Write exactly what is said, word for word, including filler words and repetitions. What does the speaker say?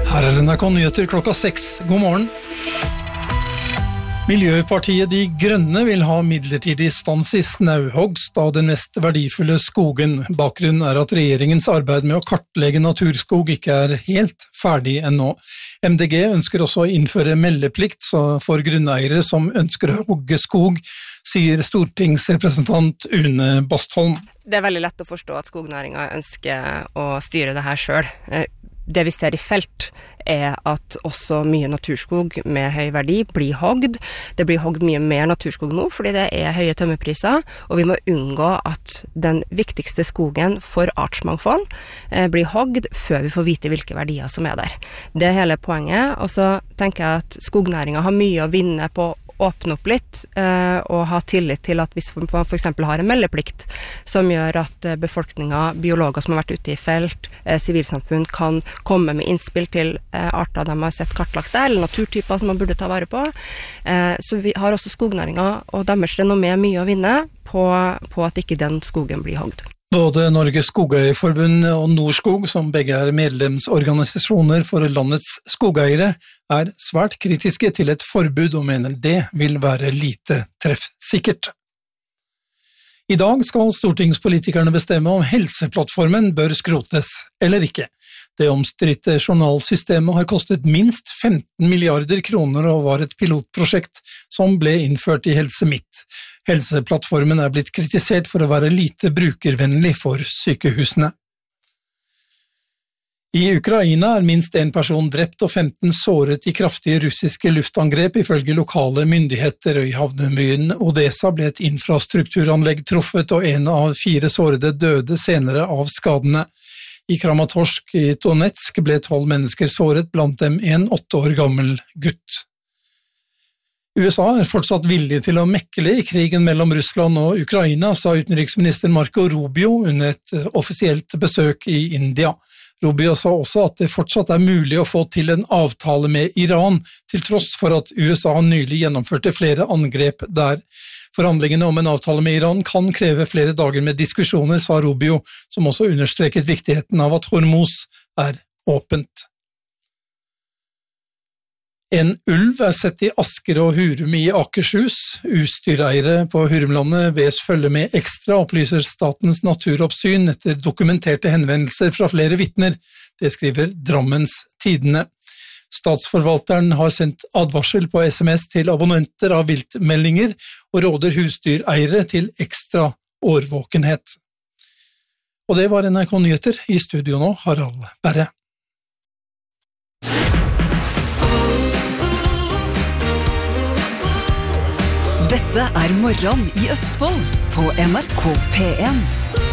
Her er N R K Nyheter klokka seks. God morgen. Miljøpartiet De Grønne vil ha midlertidig stans i snauhogst av den mest verdifulle skogen. Bakgrunnen er at regjeringens arbeid med å kartlegge naturskog ikke er helt ferdig ennå. M D G ønsker også å innføre meldeplikt for grunneiere som ønsker å hogge skog, sier stortingsrepresentant Une Bastholm. Det er veldig lett å forstå at skognæringen ønsker å styre det her selv. Det vi ser i felt er at også mye naturskog med høy verdi blir hogd. Det blir hogd mye mer naturskog nå fordi det er høye tømmerpriser, og vi må unngå at den viktigste skogen for artsmangfold blir hogd før vi får vite hvilke verdier som er der. Det er hele poenget, og så tenker jeg at skognæringen har mye å vinne på åpne opp litt eh, og ha tillit til at hvis man for eksempel har en meldeplikt som gjør at eh, befolkningen, biologer som har vært ute i felt, eh, sivilsamfunn kan komme med innspill til eh, arter de har sett kartlagt der, eller naturtyper som man burde ta vare på. Eh, så vi har også skognæringen og deres renommé mye å vinne på, på at ikke den skogen blir hogd. Både Norges Skogeierforbund og Norskog, som begge er medlemsorganisasjoner for landets skogeiere, er svært kritiske til et forbud og mener det vil være lite treffsikkert. I dag skal stortingspolitikerne bestemme om Helseplattformen bør skrotes eller ikke. Det omstridte journalsystemet har kostet minst femten milliarder kroner og var et pilotprosjekt som ble innført i Helse Midt. Helseplattformen er blitt kritisert for å være lite brukervennlig for sykehusene. I Ukraina er minst en person drept og femten såret i kraftige russiske luftangrep ifølge lokale myndigheter, og i havnebyen Odessa ble et infrastrukturanlegg truffet og en av fire sårede døde senere av skadene. I Kramatorsk i Donetsk ble tolv mennesker såret, blant dem en åtte år gammel gutt. U S A er fortsatt villig til å mekle i krigen mellom Russland og Ukraina, sa utenriksminister Marco Rubio under et offisielt besøk i India. Rubio sa også at det fortsatt er mulig å få til en avtale med Iran, til tross for at U S A nylig gjennomførte flere angrep der. Forhandlingene om en avtale med Iran kan kreve flere dager med diskusjoner, sa Rubio, som også understreket viktigheten av at Hormuz er åpent. En ulv er sett i Asker og Hurum i Akershus. Utstyreiere på Hurumlandet bes følge med ekstra, opplyser Statens naturoppsyn etter dokumenterte henvendelser fra flere vitner. Det skriver Drammens Tidende. Statsforvalteren har sendt advarsel på S M S til abonnenter av viltmeldinger og råder husdyreiere til ekstra årvåkenhet. Og det var N R K Nyheter. I studio nå, Harald Berre. Dette er Morgen i Østfold på N R K P en.